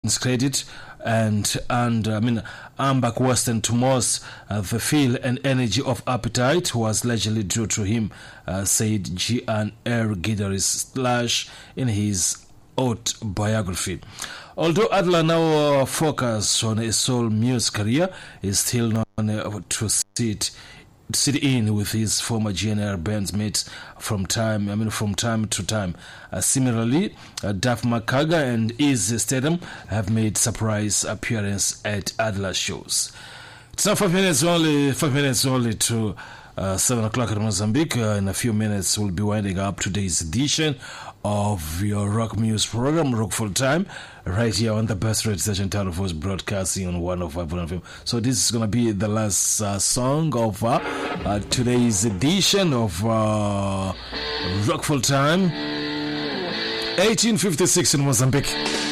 credit, and Ambak Western Tomos, the feel and energy of appetite was largely due to him, said Gian Air guitarist Slash in his autobiography. Although Adler now focuses on a soul music career, is still known to sit in with his former GNR bandmates from time to time. Similarly, Duff McKaga and Izzy Stedham have made surprise appearance at Adler shows. It's now 5 minutes only to 7 o'clock in Mozambique. In a few minutes, we'll be winding up today's edition of your rock music program, Rock Full Time, right here on the best radio station, Town of Voice, broadcasting on 105.1 FM. So this is going to be the last song of today's edition of Rock Full Time. 1856 in Mozambique.